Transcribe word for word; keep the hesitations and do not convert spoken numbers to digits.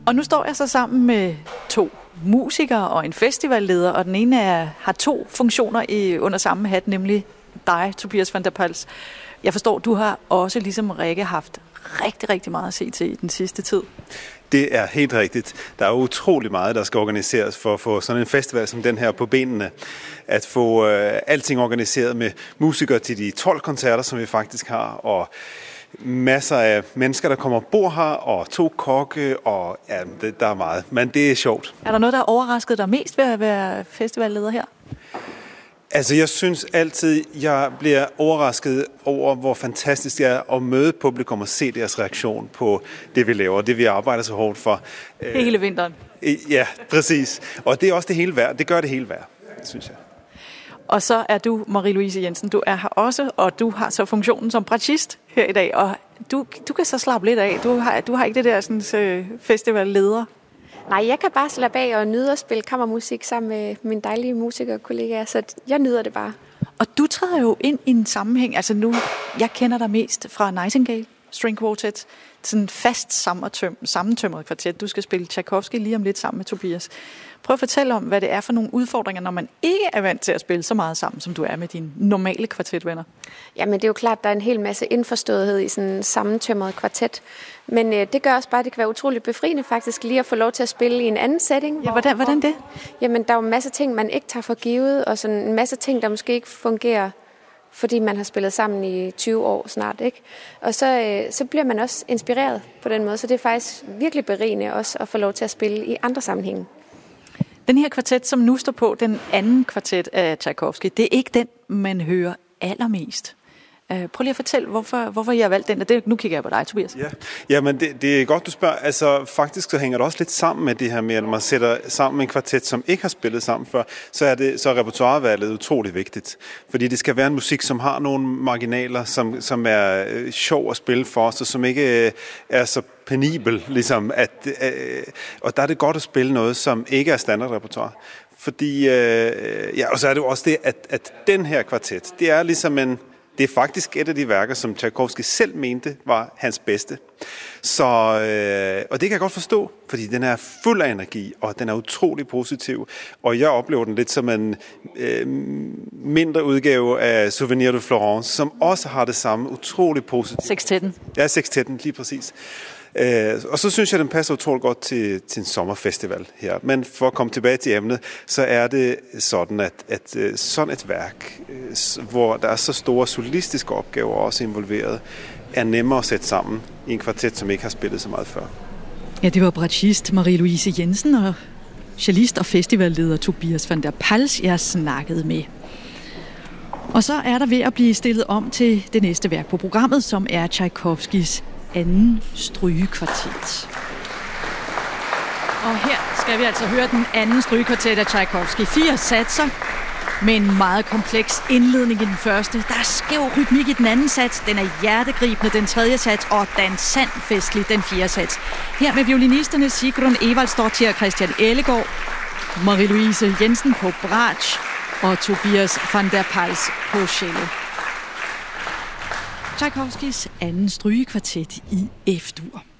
Og nu står jeg så sammen med to musikere og en festivalleder, og den ene er, har to funktioner i, under samme hat, nemlig dig, Tobias van der Pals. Jeg forstår, du har også ligesom Rikke haft rigtig, rigtig meget at se til i den sidste tid. Det er helt rigtigt. Der er utrolig meget, der skal organiseres for at få sådan en festival som den her på benene. At få øh, alting organiseret med musikere til de tolv koncerter, som vi faktisk har, og masser af mennesker, der kommer og bor her, og to kokke, og ja, det, der er meget. Men det er sjovt. Er der noget, der er overrasket dig mest ved at være festivalleder her? Altså, jeg synes altid, jeg bliver overrasket over, hvor fantastisk det er at møde publikum og se deres reaktion på det, vi laver, det, vi arbejder så hårdt for. Hele vinteren. Ja, præcis. Og det er også det hele værd. Det gør det hele værd, synes jeg. Og så er du, Marie-Louise Jensen, du er her også, og du har så funktionen som bratschist her i dag, og du, du kan så slappe lidt af. Du har, du har ikke det der sådan, festivalleder. Nej, jeg kan bare slappe af og nyde at spille kammermusik sammen med mine dejlige musikerkollegaer, så jeg nyder det bare. Og du træder jo ind i en sammenhæng, altså nu, jeg kender dig mest fra Nightingale String Quartet, sådan en fast sammentømret kvartet. Du skal spille Tchaikovsky lige om lidt sammen med Tobias. Prøv at fortælle om, hvad det er for nogle udfordringer, når man ikke er vant til at spille så meget sammen, som du er med dine normale kvartetvenner. Jamen det er jo klart, der er en hel masse indforståethed i sådan en sammentømret kvartet. Men øh, det gør også bare, at det kan være utroligt befriende faktisk lige at få lov til at spille i en anden setting. Ja, hvordan, hvordan det? Jamen der er jo en masse ting, man ikke tager for givet, og sådan en masse ting, der måske ikke fungerer, fordi man har spillet sammen i tyve år snart, ikke? Og så, øh, så bliver man også inspireret på den måde, så det er faktisk virkelig berigende også at få lov til at spille i andre sammenhænge. Den her kvartet, som nu står på, den anden kvartet af Tchaikovsky, det er ikke den, man hører allermest. Uh, prøv lige at fortælle, hvorfor, hvorfor I har valgt den. Det, nu kigger jeg på dig, Tobias. Ja, ja men det, det er godt, du spørger. Altså, faktisk så hænger det også lidt sammen med det her med, at når man sætter sammen med en kvartet, som ikke har spillet sammen før, så er, det, så er repertoirevalget utrolig vigtigt. Fordi det skal være en musik, som har nogle marginaler, som, som er øh, sjov at spille for os, og som ikke øh, er så penibel, ligesom at, øh, og der er det godt at spille noget, som ikke er standardrepertoire. Fordi, øh, ja, og så er det jo også det, at, at den her kvartet, det er ligesom en Det er faktisk et af de værker, som Tchaikovsky selv mente var hans bedste. Så, øh, og det kan jeg godt forstå, fordi den er fuld af energi, og den er utrolig positiv. Og jeg oplever den lidt som en øh, mindre udgave af Souvenir de Florence, som også har det samme utrolig positivt. Sextetten. Ja, sextetten, lige præcis. Øh, og så synes jeg, den passer utroligt godt til, til en sommerfestival her. Men for at komme tilbage til emnet, så er det sådan, at, at sådan et værk, hvor der er så store solistiske opgaver også involveret, er nemmere at sætte sammen i en kvartet, som ikke har spillet så meget før. Ja, det var bratschist Marie-Louise Jensen og cellist og festivalleder Tobias van der Pals, jeg snakkede med. Og så er der ved at blive stillet om til det næste værk på programmet, som er Tchaikovskys anden strygekvartet. Og her skal vi altså høre den anden strygekvartet af Tchaikovsky. Fire satser med en meget kompleks indledning i den første. Der er skæv rytmik i den anden sats. Den er hjertegribende, den tredje sats, og dansant festlig, den fjerde sats. Her med violinisterne Sigrun Evaldsdottir og Christian Ellegaard, Marie-Louise Jensen på bratsch og Tobias van der Pals på cello. Tchaikovskys anden strygekvartet i F-dur.